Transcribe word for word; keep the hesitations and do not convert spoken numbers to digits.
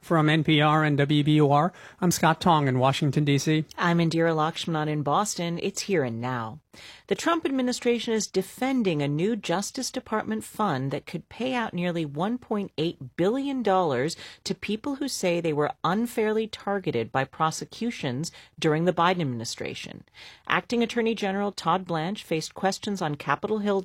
From N P R and W B U R, I'm Scott Tong in Washington, D C I'm Indira Lakshmanan in Boston. It's Here and Now. The Trump administration is defending a new Justice Department fund that could pay out nearly one point eight billion dollars to people who say they were unfairly targeted by prosecutions during the Biden administration. Acting Attorney General Todd Blanche faced questions on Capitol Hill